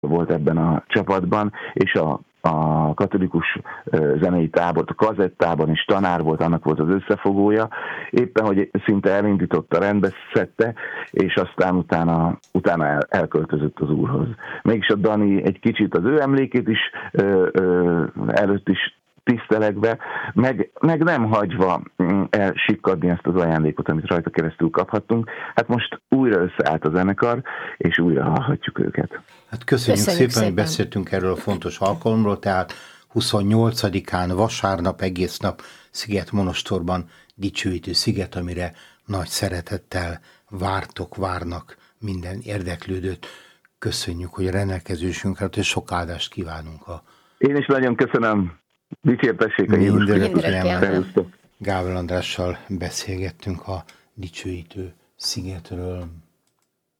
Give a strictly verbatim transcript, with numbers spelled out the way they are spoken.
volt ebben a csapatban, és a a katolikus zenei tábor, a kazettában is tanár volt, annak volt az összefogója, éppen, hogy szinte elindította, rendbe szedte, és aztán utána, utána el, elköltözött az Úrhoz. Mégis a Dani egy kicsit az ő emlékét is ö, ö, előtt is tisztelegve, meg, meg nem hagyva elsikkadni ezt az ajándékot, amit rajta keresztül kaphattunk. Hát most újra összeállt a zenekar, és újra hallhatjuk őket. Hát köszönjük, köszönjük szépen, szépen, hogy beszéltünk erről a fontos alkalomról, tehát huszonnyolcadikán vasárnap egész nap Szigetmonostorban dicsőítő sziget, amire nagy szeretettel vártok, várnak minden érdeklődőt. Köszönjük, hogy a rendelkezésünkre, és sok áldást kívánunk. A... Én is nagyon köszönöm. Dicsértessék a Jézus Krisztus. Gábor Andrással beszélgettünk a dicsőítő szigetről.